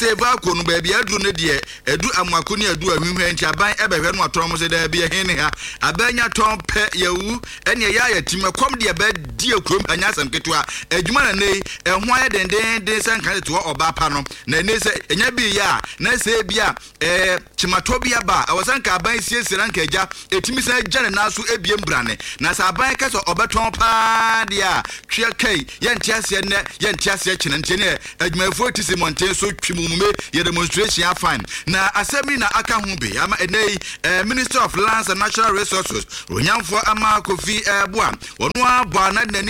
Steva Kunu baby, I do ne dear, Edu Amakuni, Edu a women, Chaban, Eber, no Thomas, there be a henna, a banya tom pet you, and your yaya team, a come dear bed, dear Crum, and Yasam Ketua, a Jumana, and why then they send to or Bapano, Nese, and Yabi ya, Nese Bia, Chimatobia Ba, I was anka by Sirankeja, a Timisa Jan Nasu Ebium Brane, Nasa Bankas or Obaton Padia, Chia K, Yantiasia, Yantiasia Chin and Chene, Edme 40 Monte, so Chimume, your demonstration are fine. Now, Asemina Akahumbi, I'm a Minister of Lands and Natural Resources, Runyam for Ama Kofi Airborne, one more Barnard